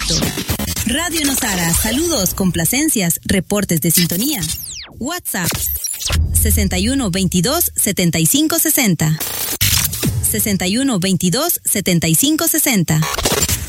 Quito. Radio Nosara, saludos, complacencias, reportes de sintonía. WhatsApp 61 22 75 60. 61 22 75 60.